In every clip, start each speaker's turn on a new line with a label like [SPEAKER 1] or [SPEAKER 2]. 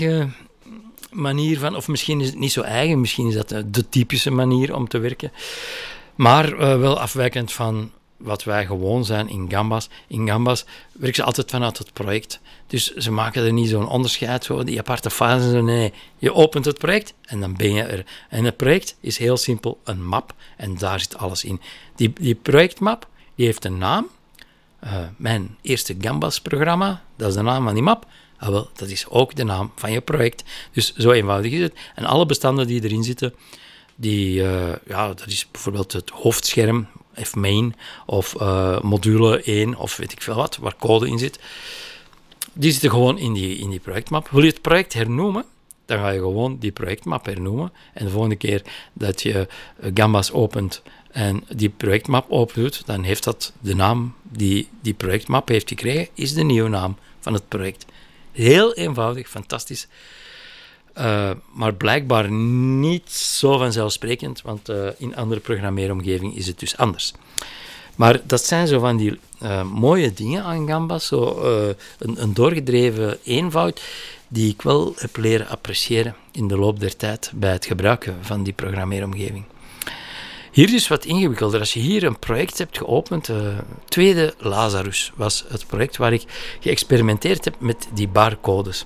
[SPEAKER 1] manier van, of misschien is het niet zo eigen, misschien is dat de typische manier om te werken, maar wel afwijkend van wat wij gewoon zijn in Gambas. In Gambas werken ze altijd vanuit het project. Dus ze maken er niet zo'n onderscheid, zo die aparte fases. Nee, je opent het project en dan ben je er. En het project is heel simpel een map en daar zit alles in. Die projectmap die heeft een naam. Mijn eerste Gambas-programma, dat is de naam van die map. Ah, wel, dat is ook de naam van je project. Dus zo eenvoudig is het. En alle bestanden die erin zitten, dat is bijvoorbeeld het hoofdscherm, of main, of module 1, of weet ik veel wat, waar code in zit. Die zitten gewoon in die projectmap. Wil je het project hernoemen, dan ga je gewoon die projectmap hernoemen. En de volgende keer dat je Gambas opent en die projectmap opendoet, dan heeft dat de naam die projectmap heeft gekregen, is de nieuwe naam van het project. Heel eenvoudig, fantastisch. Maar blijkbaar niet zo vanzelfsprekend, want in andere programmeeromgevingen is het dus anders. Maar dat zijn zo van die mooie dingen aan Gambas, zo een doorgedreven eenvoud die ik wel heb leren appreciëren in de loop der tijd bij het gebruiken van die programmeeromgeving. Hier is wat ingewikkelder. Als je hier een project hebt geopend, tweede Lazarus was het project waar ik geëxperimenteerd heb met die barcodes.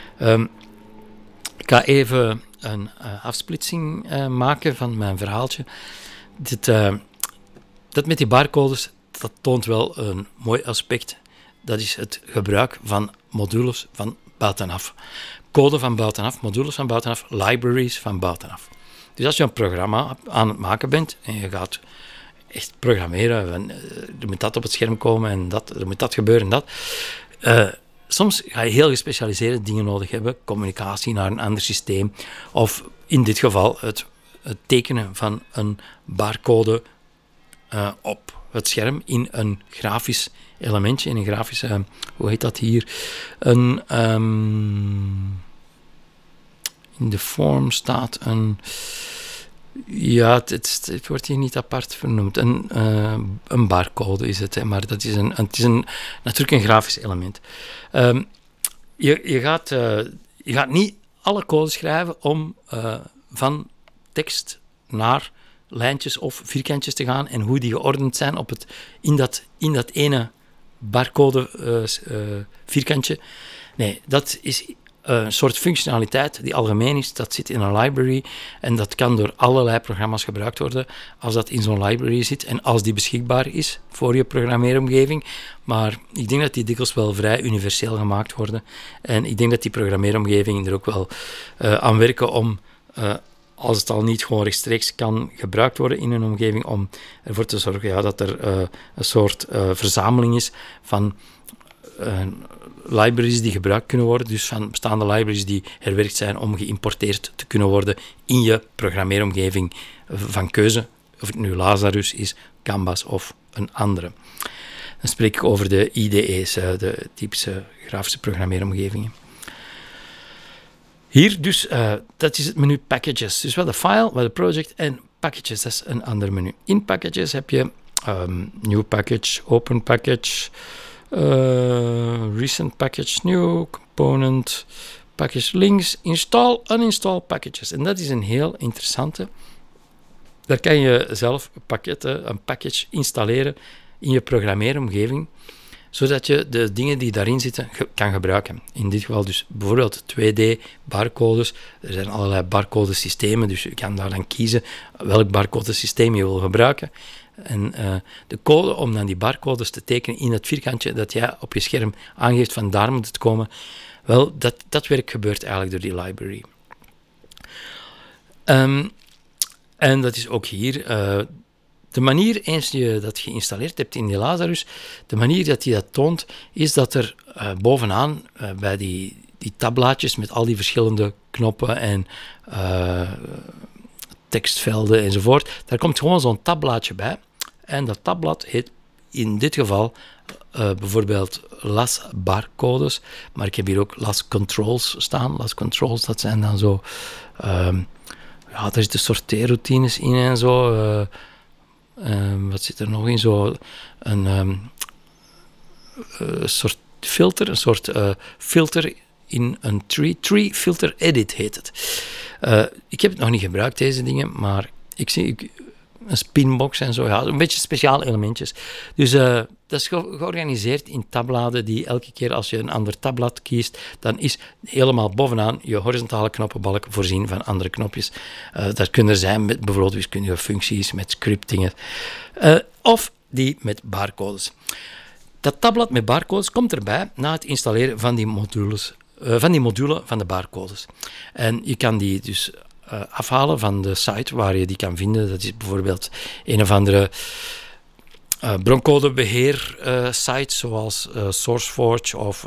[SPEAKER 1] Ik ga even een afsplitsing maken van mijn verhaaltje. Dat met die barcodes, dat toont wel een mooi aspect. Dat is het gebruik van modules van buitenaf. Code van buitenaf, modules van buitenaf, libraries van buitenaf. Dus als je een programma aan het maken bent en je gaat echt programmeren, er moet dat op het scherm komen en er moet dat gebeuren en dat. Soms ga je heel gespecialiseerde dingen nodig hebben, communicatie naar een ander systeem, of in dit geval het tekenen van een barcode op het scherm in een grafisch elementje, in een grafische, hoe heet dat hier, in de vorm staat het wordt hier niet apart vernoemd. Een barcode is het, hè, maar het is natuurlijk een grafisch element. Je gaat niet alle code schrijven om van tekst naar lijntjes of vierkantjes te gaan en hoe die geordend zijn in dat ene barcode vierkantje. Nee, dat is een soort functionaliteit die algemeen is. Dat zit in een library en dat kan door allerlei programma's gebruikt worden als dat in zo'n library zit en als die beschikbaar is voor je programmeeromgeving. Maar ik denk dat die dikwijls wel vrij universeel gemaakt worden en ik denk dat die programmeeromgevingen er ook wel aan werken om, als het al niet gewoon rechtstreeks kan gebruikt worden in een omgeving, om ervoor te zorgen dat er een soort verzameling is van libraries die gebruikt kunnen worden, dus van bestaande libraries die herwerkt zijn om geïmporteerd te kunnen worden in je programmeeromgeving van keuze, of het nu Lazarus is, Gambas of een andere. Dan spreek ik over de IDE's, de typische grafische programmeeromgevingen. Hier dus, dat is het menu Packages. Dus wel de file, wel de project en Packages, dat is een ander menu. In Packages heb je New Package, Open Package, Recent Package, New Component, Package Links, Install, Uninstall Packages. En dat is een heel interessante. Daar kan je zelf een package installeren in je programmeeromgeving, zodat je de dingen die daarin zitten kan gebruiken. In dit geval dus bijvoorbeeld 2D-barcodes. Er zijn allerlei barcodesystemen, dus je kan daar dan kiezen welk barcodesysteem je wil gebruiken. En de code om dan die barcodes te tekenen in het vierkantje dat jij op je scherm aangeeft van daar moet het komen, wel, dat werk gebeurt eigenlijk door die library. En dat is ook hier. De manier, eens je dat geïnstalleerd hebt in die Lazarus, de manier dat hij dat toont, is dat er bovenaan bij die tabblaadjes met al die verschillende knoppen en tekstvelden enzovoort, daar komt gewoon zo'n tabblaadje bij. En dat tabblad heet in dit geval bijvoorbeeld LAS barcodes, maar ik heb hier ook LAS controls staan. LAS controls, dat zijn dan zo, daar zitten sorteerroutines in en zo. Wat zit er nog in? Zo een soort filter, in een Tree Filter Edit heet het. Ik heb het nog niet gebruikt, deze dingen, maar ik zie een spinbox en zo, ja, een beetje speciale elementjes. Dus dat is georganiseerd in tabbladen die elke keer als je een ander tabblad kiest, dan is helemaal bovenaan je horizontale knoppenbalk voorzien van andere knopjes. Dat kunnen er zijn met bijvoorbeeld wiskundige functies, met scriptingen, of die met barcodes. Dat tabblad met barcodes komt erbij na het installeren van die module van de barcodes. En je kan die dus afhalen van de site waar je die kan vinden. Dat is bijvoorbeeld een of andere broncodebeheer site zoals SourceForge of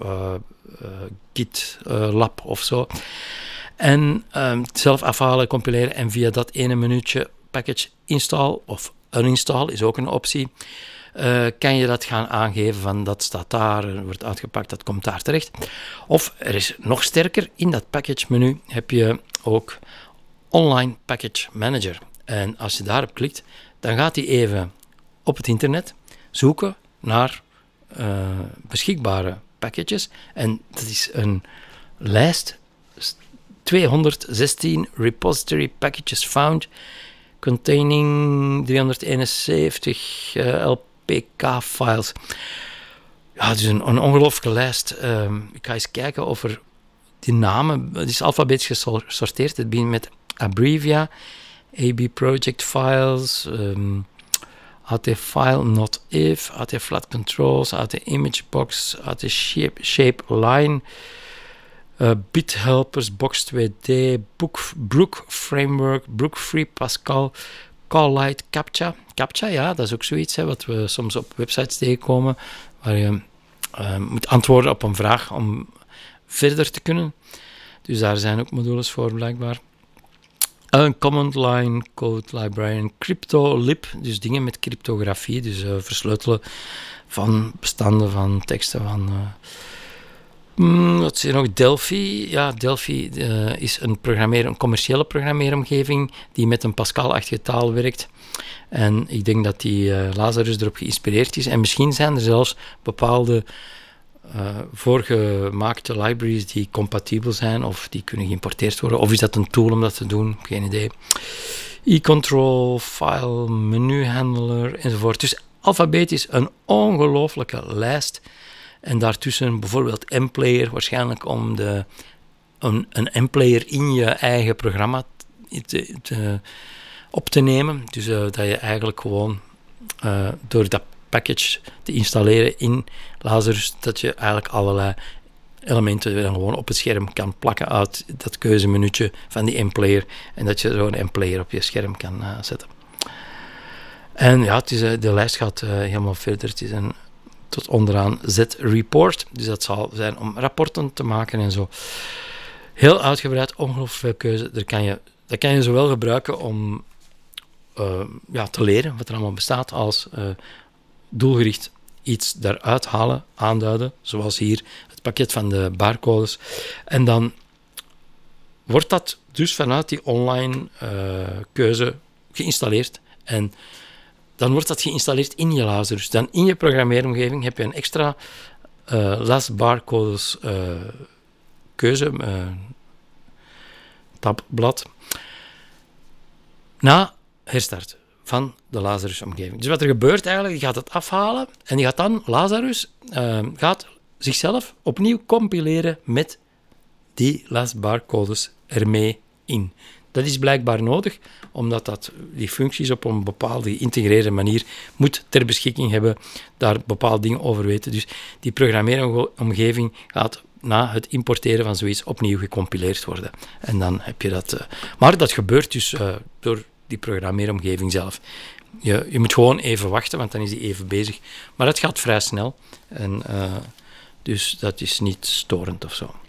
[SPEAKER 1] GitLab of zo. En zelf afhalen, compileren en via dat ene minuutje package install of uninstall is ook een optie. Kan je dat gaan aangeven van dat staat daar, wordt uitgepakt, dat komt daar terecht. Of er is nog sterker, in dat package menu heb je ook Online Package Manager. En als je daarop klikt, dan gaat hij even op het internet zoeken naar beschikbare packages. En dat is een lijst, 216 repository packages found, containing 371 LPK-files. Ja, het is een ongelooflijke lijst. Ik ga eens kijken of er die namen, het is alfabetisch gesorteerd. Het begint met Abrevia, AB Project Files, AT File Not If, AT Flat Controls, AT Image Box, AT Shape Line, Bit Helpers, Box 2D, Brook Framework, Brook Free Pascal, Call-Light, Captcha. Captcha, ja, dat is ook zoiets wat we soms op websites tegenkomen, waar je moet antwoorden op een vraag om verder te kunnen. Dus daar zijn ook modules voor, blijkbaar. Een command line, code library, een cryptolib, dus dingen met cryptografie, dus versleutelen van bestanden van teksten van... wat is er nog? Delphi. Ja, Delphi is een commerciële programmeeromgeving die met een Pascal-achtige taal werkt. En ik denk dat die Lazarus erop geïnspireerd is. En misschien zijn er zelfs bepaalde voorgemaakte libraries die compatibel zijn of die kunnen geïmporteerd worden. Of is dat een tool om dat te doen? Geen idee. E-control, file, menuhandler enzovoort. Dus alfabetisch een ongelooflijke lijst. En daartussen bijvoorbeeld mPlayer, waarschijnlijk om een mPlayer in je eigen programma op te nemen. Dus dat je eigenlijk gewoon door dat package te installeren in Lazarus, dat je eigenlijk allerlei elementen dan gewoon op het scherm kan plakken uit dat keuzemenuutje van die mPlayer en dat je zo'n mPlayer op je scherm kan zetten. En ja, de lijst gaat helemaal verder. Het is tot onderaan Z-report, dus dat zal zijn om rapporten te maken en zo. Heel uitgebreid, ongelooflijk veel keuze. Dat kan je zowel gebruiken om te leren wat er allemaal bestaat, als doelgericht iets daaruit halen, aanduiden, zoals hier het pakket van de barcodes. En dan wordt dat dus vanuit die online keuze geïnstalleerd. En dan wordt dat geïnstalleerd in je Lazarus. Dan in je programmeeromgeving heb je een extra LAS barcodes keuze tabblad na herstart van de Lazarus-omgeving. Dus wat er gebeurt eigenlijk, je gaat het afhalen en je gaat dan, Lazarus gaat zichzelf opnieuw compileren met die LAS barcodes ermee in. Dat is blijkbaar nodig, omdat die functies op een bepaalde geïntegreerde manier moet ter beschikking hebben, daar bepaalde dingen over weten. Dus die programmeeromgeving gaat na het importeren van zoiets opnieuw gecompileerd worden. En dan heb je dat... maar dat gebeurt dus door die programmeeromgeving zelf. Je moet gewoon even wachten, want dan is die even bezig. Maar het gaat vrij snel. En dus dat is niet storend of zo.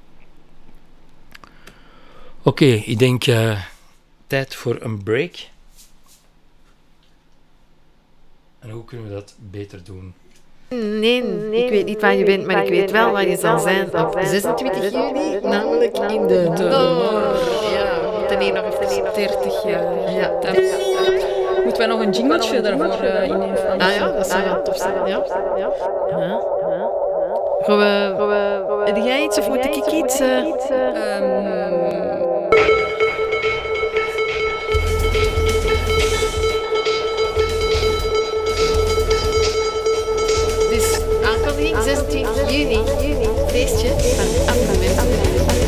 [SPEAKER 1] Oké, ik denk tijd voor een break. En hoe kunnen we dat beter doen?
[SPEAKER 2] Nee, ik weet niet waar je bent, maar ik weet wel waar je zal zijn op 26 juni, namelijk in de Door. Ja, we moeten hier nog even 30 jaar. Ja.
[SPEAKER 3] Moeten wij nog een jingletje daarvoor innemen?
[SPEAKER 2] Ah ja, dat zou wel tof zijn. Ja. Heb jij iets of moet ik iets? Dus aankondiging 26 juni. Feestje van Anne.